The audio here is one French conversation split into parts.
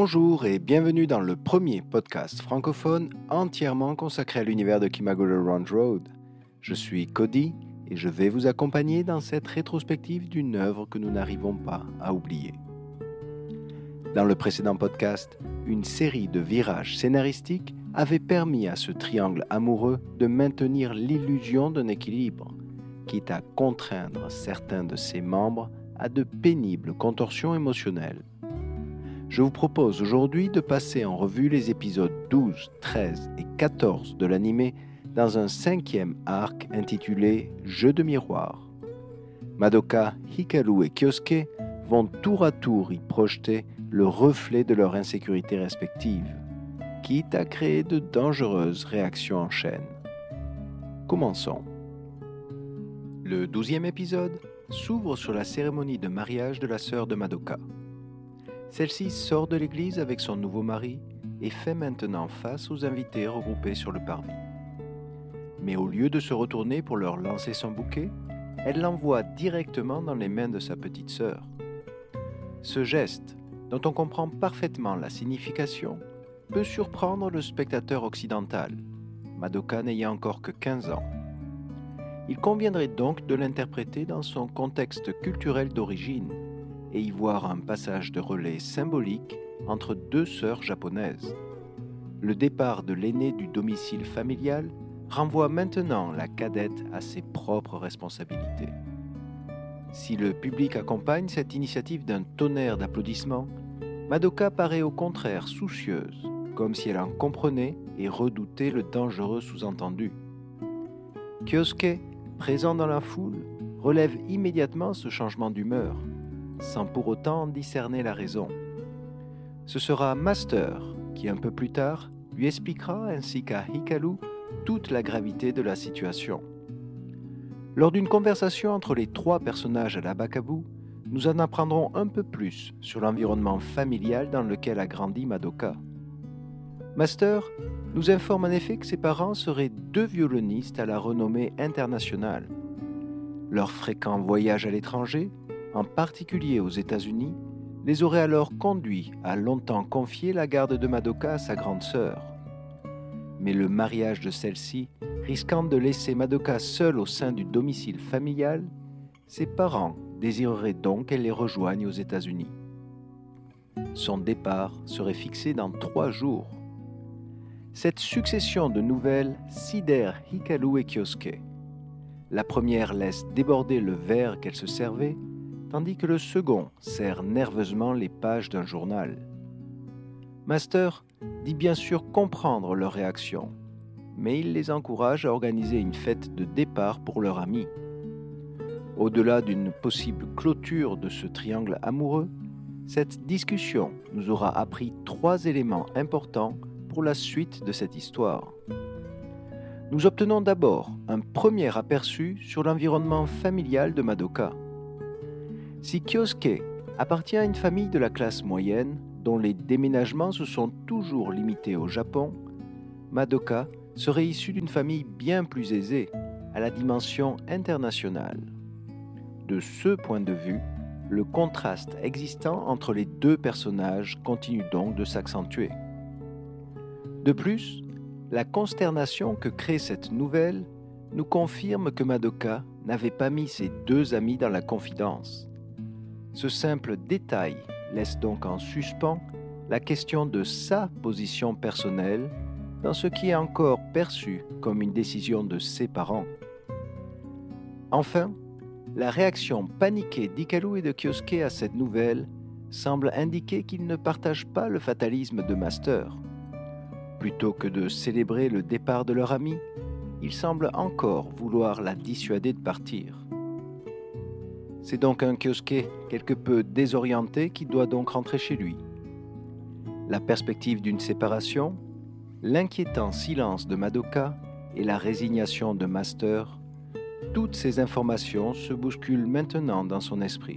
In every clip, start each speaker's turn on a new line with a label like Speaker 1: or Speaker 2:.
Speaker 1: Bonjour et bienvenue dans le premier podcast francophone entièrement consacré à l'univers de Kimagure Round Road. Je suis Cody et je vais vous accompagner dans cette rétrospective d'une œuvre que nous n'arrivons pas à oublier. Dans le précédent podcast, une série de virages scénaristiques avait permis à ce triangle amoureux de maintenir l'illusion d'un équilibre, quitte à contraindre certains de ses membres à de pénibles contorsions émotionnelles. Je vous propose aujourd'hui de passer en revue les épisodes 12, 13 et 14 de l'anime dans un cinquième arc intitulé « Jeu de miroir ». Madoka, Hikaru et Kyosuke vont tour à tour y projeter le reflet de leur insécurité respective, quitte à créer de dangereuses réactions en chaîne. Commençons. Le 12e épisode s'ouvre sur la cérémonie de mariage de la sœur de Madoka. Celle-ci sort de l'église avec son nouveau mari et fait maintenant face aux invités regroupés sur le parvis. Mais au lieu de se retourner pour leur lancer son bouquet, elle l'envoie directement dans les mains de sa petite sœur. Ce geste, dont on comprend parfaitement la signification, peut surprendre le spectateur occidental, Madoka n'ayant encore que 15 ans. Il conviendrait donc de l'interpréter dans son contexte culturel d'origine et y voir un passage de relais symbolique entre deux sœurs japonaises. Le départ de l'aînée du domicile familial renvoie maintenant la cadette à ses propres responsabilités. Si le public accompagne cette initiative d'un tonnerre d'applaudissements, Madoka paraît au contraire soucieuse, comme si elle en comprenait et redoutait le dangereux sous-entendu. Kyosuke, présent dans la foule, relève immédiatement ce changement d'humeur, sans pour autant en discerner la raison. Ce sera Master qui, un peu plus tard, lui expliquera ainsi qu'à Hikaru toute la gravité de la situation. Lors d'une conversation entre les trois personnages à la Bakabu, nous en apprendrons un peu plus sur l'environnement familial dans lequel a grandi Madoka. Master nous informe en effet que ses parents seraient deux violonistes à la renommée internationale. Leur fréquent voyage à l'étranger, en particulier aux États-Unis, les aurait alors conduits à longtemps confier la garde de Madoka à sa grande sœur. Mais le mariage de celle-ci, risquant de laisser Madoka seule au sein du domicile familial, ses parents désireraient donc qu'elle les rejoigne aux États-Unis. Son départ serait fixé dans 3 jours. Cette succession de nouvelles sidère Hikaru et Kyosuke. La première laisse déborder le verre qu'elle se servait, tandis que le second serre nerveusement les pages d'un journal. Master dit bien sûr comprendre leur réaction, mais il les encourage à organiser une fête de départ pour leur ami. Au-delà d'une possible clôture de ce triangle amoureux, cette discussion nous aura appris 3 éléments importants pour la suite de cette histoire. Nous obtenons d'abord un premier aperçu sur l'environnement familial de Madoka. Si Kyosuke appartient à une famille de la classe moyenne, dont les déménagements se sont toujours limités au Japon, Madoka serait issue d'une famille bien plus aisée, à la dimension internationale. De ce point de vue, le contraste existant entre les deux personnages continue donc de s'accentuer. De plus, la consternation que crée cette nouvelle nous confirme que Madoka n'avait pas mis ses 2 amis dans la confidence. Ce simple détail laisse donc en suspens la question de sa position personnelle dans ce qui est encore perçu comme une décision de ses parents. Enfin, la réaction paniquée d'Hikaru et de Kyosuke à cette nouvelle semble indiquer qu'ils ne partagent pas le fatalisme de Master. Plutôt que de célébrer le départ de leur ami, ils semblent encore vouloir la dissuader de partir. C'est donc un Kyosuke quelque peu désorienté qui doit donc rentrer chez lui. La perspective d'une séparation, l'inquiétant silence de Madoka et la résignation de Master, toutes ces informations se bousculent maintenant dans son esprit.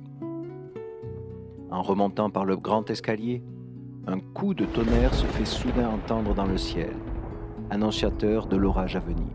Speaker 1: En remontant par le grand escalier, un coup de tonnerre se fait soudain entendre dans le ciel, annonciateur de l'orage à venir.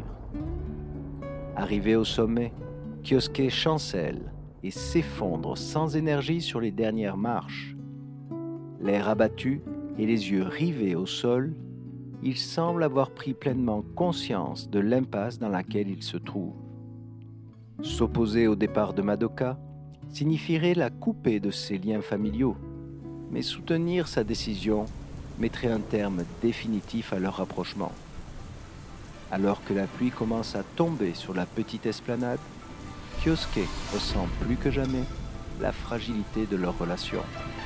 Speaker 1: Arrivé au sommet, Kyosuke chancelle et s'effondre sans énergie sur les dernières marches. L'air abattu, et les yeux rivés au sol, il semble avoir pris pleinement conscience de l'impasse dans laquelle il se trouve. S'opposer au départ de Madoka signifierait la couper de ses liens familiaux, mais soutenir sa décision mettrait un terme définitif à leur rapprochement. Alors que la pluie commence à tomber sur la petite esplanade, Kyosuke ressent plus que jamais la fragilité de leur relation.